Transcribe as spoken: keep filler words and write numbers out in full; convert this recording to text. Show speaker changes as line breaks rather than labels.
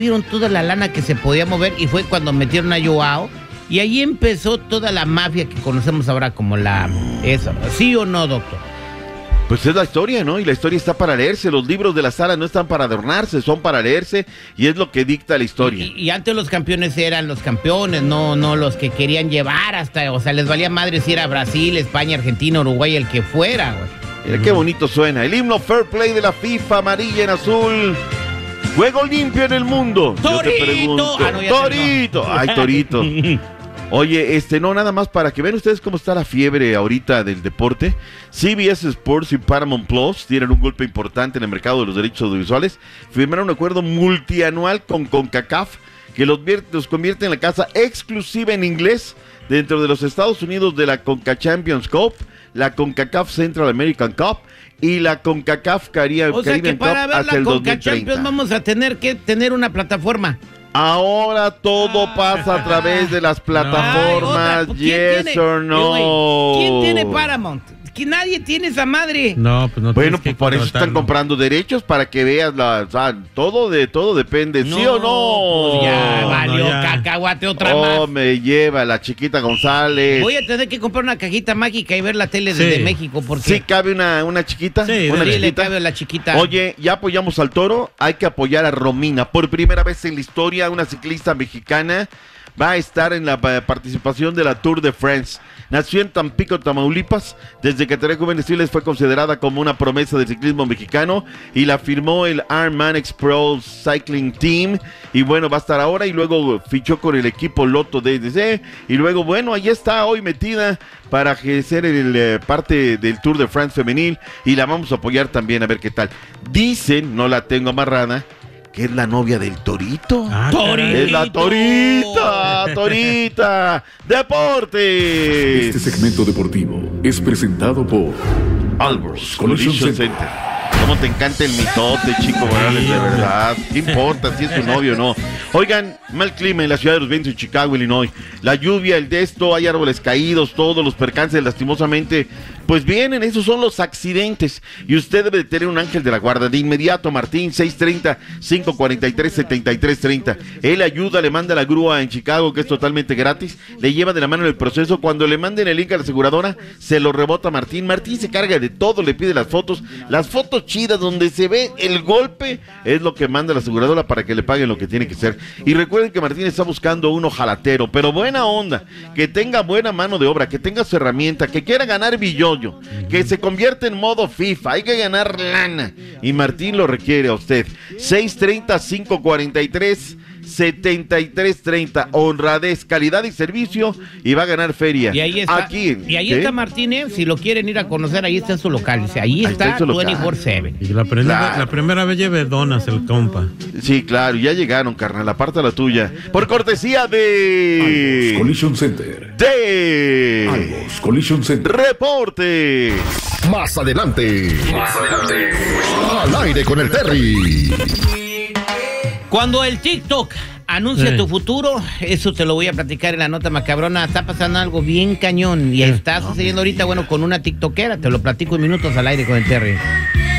Vieron toda la lana que se podía mover y fue cuando metieron a Joao y ahí empezó toda la mafia que conocemos ahora como la... Eso, ¿sí o no, doctor?
Pues es la historia, ¿no? Y la historia está para leerse. Los libros de la sala no están para adornarse, son para leerse y es lo que dicta la historia.
Y, y antes los campeones eran los campeones, no, no los que querían llevar hasta... O sea, les valía madre si era Brasil, España, Argentina, Uruguay, el que fuera, güey.
Mira qué bonito suena. El himno Fair Play de la FIFA, amarilla en azul. Juego limpio en el mundo.
¡Torito!
Yo te pregunto,
Ah, no, ya
¡Torito!
no.
Ay, Torito. Oye, este, no, nada más para que vean ustedes cómo está la fiebre ahorita del deporte. C B S Sports y Paramount Plus tienen un golpe importante en el mercado de los derechos audiovisuales. Firmaron un acuerdo multianual con CONCACAF que los, los convierte en la casa exclusiva en inglés dentro de los Estados Unidos de la CONCA Champions Cup, la CONCACAF Central American Cup y la CONCACAF Caribe,
O sea
Caribbean
que para
Cup
ver
hasta
la
el
Conca
dos mil treinta.
Champions vamos a tener que tener una plataforma.
Ahora todo pasa a través de las plataformas,
Ay, otra, ¿quién
yes
tiene?
or no.
¿Quién tiene Paramount? Que nadie tiene esa madre.
No, pues no.
Bueno,
tienes que
pues por eso están
contratarlo.
comprando derechos para que veas la, o sea, todo de todo depende, ¿sí o no?
Pues ya
No,
valió
no, ya.
cacahuate otra
Oh,
más.
me lleva la chiquita González.
Voy a tener que comprar una cajita mágica y ver la tele desde
Sí.
México porque
¿Sí cabe una, una chiquita?
Sí,
una
sí, le
chiquita.
cabe a la chiquita.
Oye, ya apoyamos al Toro, hay que apoyar a Romina. Por primera vez en la historia, una ciclista mexicana va a estar en la eh, participación de la Tour de France. Nació en Tampico, Tamaulipas. Desde categoría juveniles fue considerada como una promesa del ciclismo mexicano y la firmó el Ironman Pro Cycling Team. Y bueno, va a estar ahora y luego fichó con el equipo Lotto D D C. Y luego, bueno, ahí está hoy metida para ser el, eh, parte del Tour de France femenil y la vamos a apoyar también a ver qué tal. Dicen, no la tengo amarrada, que es la novia del Torito.
Ah,
Torito.
caray.
Es la Torita, Torita, Deportes.
Este segmento deportivo es presentado por
Alborz
Collision
Collision
Center.
Center. ¿Cómo te encanta el mitote, Chico Morales, de verdad? ¿Qué importa si es tu novio o no? Oigan, mal clima en la ciudad de los vientos en Chicago, Illinois. La lluvia, el desto, hay árboles caídos, todos los percances lastimosamente, pues vienen, esos son los accidentes. Y usted debe de tener un ángel de la guarda. De inmediato, Martín, seis treinta, cinco cuarenta y tres, setenta y tres treinta. Él ayuda, le manda la grúa en Chicago, que es totalmente gratis. Le lleva de la mano en el proceso. Cuando le manden el link a la aseguradora, se lo rebota Martín. Martín se carga de todo, le pide las fotos. Las fotos chidas donde se ve el golpe es lo que manda la aseguradora para que le paguen lo que tiene que ser. Y recuerden que Martín está buscando un ojalatero, pero buena onda, que tenga buena mano de obra, que tenga su herramienta, que quiera ganar billollo, que se convierta en modo FIFA, hay que ganar lana. Y Martín lo requiere a usted. seis treinta, cinco cuarenta y tres, setenta y tres treinta. Honradez, calidad y servicio, y va a ganar feria.
Y ahí está,
Aquí,
y ahí
¿qué?
está Martínez, si lo quieren ir a conocer, ahí está en su local. Dice, ahí,
Ahí está
está
en su local.
veinticuatro siete.
Y la, primera,
Claro.
la primera vez lleve donas el compa.
Sí, claro, ya llegaron, carnal, aparta la tuya. Por cortesía
Alborz
de...
Collision Center.
de...
Alborz Collision Center.
Reporte.
Más adelante. Más adelante. Al aire con el Terry.
Cuando el TikTok anuncia
Sí.
tu futuro, eso te lo voy a platicar en la nota macabrona. Está pasando algo bien cañón y está sucediendo ahorita, bueno, con una tiktokera. Te lo platico en minutos al aire con el Terry.